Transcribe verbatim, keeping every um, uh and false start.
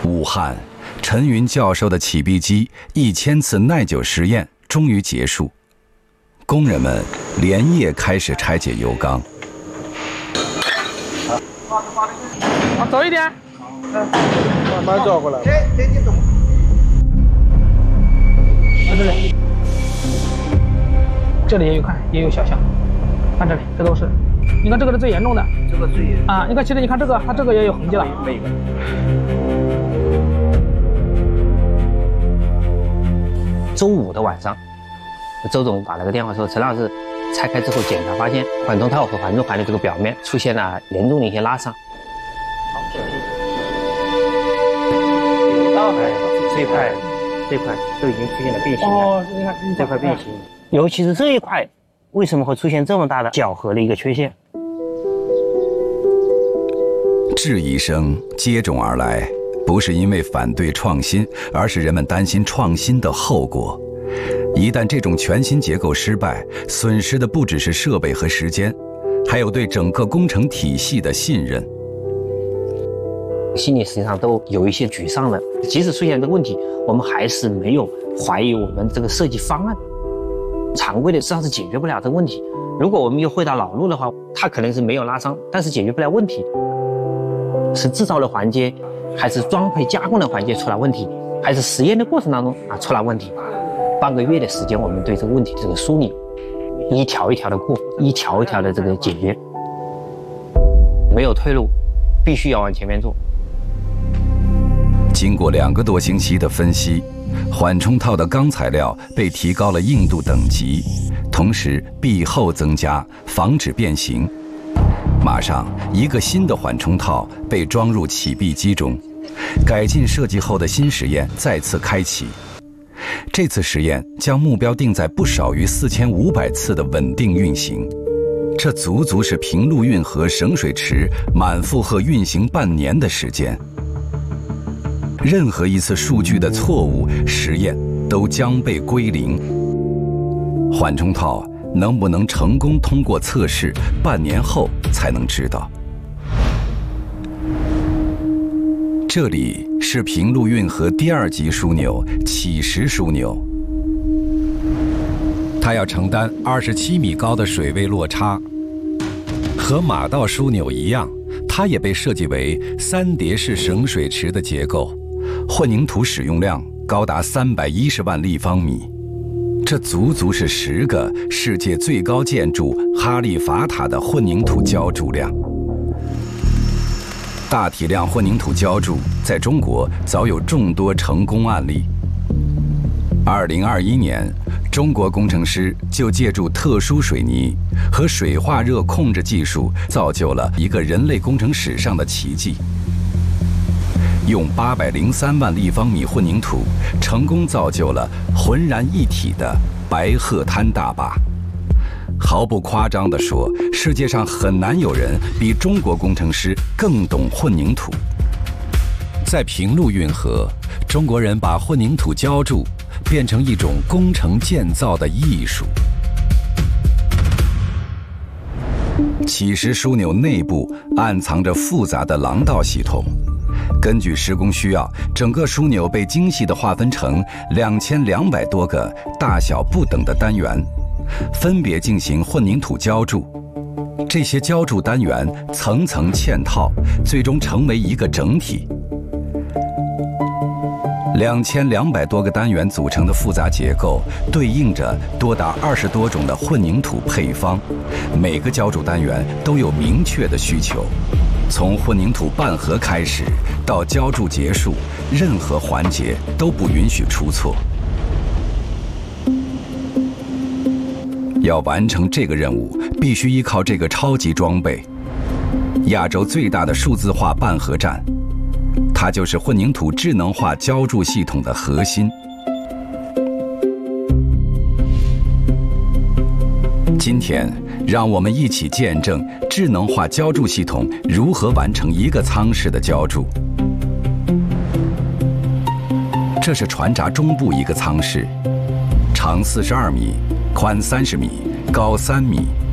武汉，陈云教授的起闭机一千次耐久实验终于结束，工人们连夜开始拆解油缸。 啊，走一点。 慢慢走过来。 哎，这你懂。啊，这里，这里也有看，也有小象。看这里，这都是。你看这个是最严重的。这个最严重啊！你看，其实你看这个，它这个也有痕迹了。每个。 周五的晚上，周总打了个电话说，陈老师，拆开之后检查发现缓冲套和缓冲环的这个表面出现了严重的一些拉伤。好，小心。有道还这块，这块都已经出现了变形了。哦，你看这块变形，尤其是这一块，为什么会出现这么大的角合的一个缺陷？ 质疑声接踵而来。不是因为反对创新，而是人们担心创新的后果。一旦这种全新结构失败，损失的不只是设备和时间，还有对整个工程体系的信任。 心里实际上都有一些沮丧的。即使出现这个问题，我们还是没有怀疑我们这个设计方案。常规的实际上是解决不了这个问题。如果我们又回到老路的话，它可能是没有拉伤，但是解决不了问题。是制造的环节，还是装配加工的环节出了问题，还是实验的过程当中啊出了问题？半个月的时间，我们对这个问题这个梳理，一条一条的过，一条一条的这个解决，没有退路，必须要往前面做。 经过两个多星期的分析，缓冲套的钢材料被提高了硬度等级，同时壁厚增加，防止变形。马上，一个新的缓冲套被装入起闭机中，改进设计后的新实验再次开启。这次实验将目标定在不少于四千五百次的稳定运行，这足足是平陆运河省水池满负荷运行半年的时间。任何一次数据的错误实验都将被归零。缓冲套能不能成功通过测试，半年后才能知道。这里是平陆运河第二级枢纽乞石枢纽，它要承担二十七米高的水位落差。和马道枢纽一样，它也被设计为三叠式省水池的结构，混凝土使用量高达三百一十万立方米。这足足是十个世界最高建筑哈利法塔的混凝土浇筑量。大体量混凝土浇筑在中国早有众多成功案例。二零二一年，中国工程师就借助特殊水泥和水化热控制技术，造就了一个人类工程史上的奇迹。用八百零三万立方米混凝土，成功造就了浑然一体的白鹤滩大坝。毫不夸张地说，世界上很难有人比中国工程师更懂混凝土。在平陆运河，中国人把混凝土浇筑变成一种工程建造的艺术。乞石枢纽内部暗藏着复杂的廊道系统。根据施工需要，整个枢纽被精细地划分成两千两百多个大小不等的单元，分别进行混凝土浇筑。这些浇筑单元层层嵌套，最终成为一个整体。两千两百多个单元组成的复杂结构，对应着多达二十多种的混凝土配方，每个浇筑单元都有明确的需求。从混凝土拌合开始到浇筑结束，任何环节都不允许出错。要完成这个任务，必须依靠这个超级装备——亚洲最大的数字化拌合站，它就是混凝土智能化浇筑系统的核心。今天，让我们一起见证智能化浇筑系统如何完成一个舱室的浇筑。这是船闸中部一个舱室，长四十二米，宽三十米，高三米。